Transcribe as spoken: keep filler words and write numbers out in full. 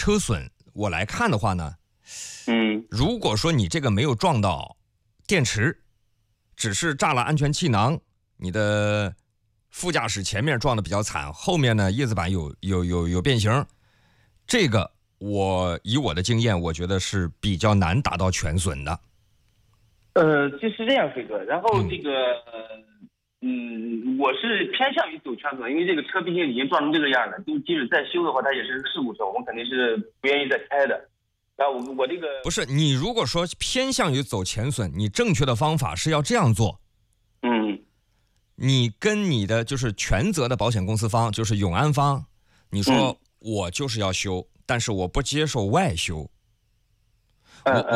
车损我来看的话呢， 嗯， 如果说你这个没有撞到电池，只是炸了安全气囊，你的副驾驶前面撞的比较惨，后面呢叶子板有有有有变形，这个我以我的经验，我觉得是比较难达到全损的。 呃，就是这样，飞哥。然后这个，嗯，我是偏向于走全损，因为这个车毕竟已经撞成这个样了，就即使再修的话，它也是事故车，我们肯定是不愿意再开的。然后我我这个不是你如果说偏向于走全损，你正确的方法是要这样做。 嗯， 你跟你的就是全责的保险公司方，就是永安方，你说我就是要修，但是我不接受外修。我